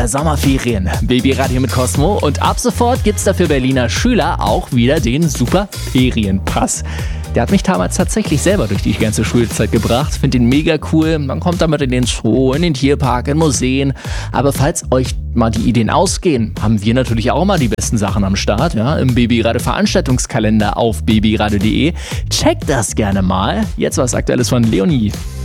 Sommerferien, Babyradio mit Cosmo und ab sofort gibt's dafür Berliner Schüler auch wieder den Super Ferienpass. Der hat mich damals tatsächlich selber durch die ganze Schulzeit gebracht. Finde ihn mega cool. Man kommt damit in den Zoo, in den Tierpark, in Museen. Aber falls euch mal die Ideen ausgehen, haben wir natürlich auch mal die besten Sachen am Start. Ja, im Babyradio Veranstaltungskalender auf babyradio.de. Checkt das gerne mal. Jetzt was Aktuelles von Leonie.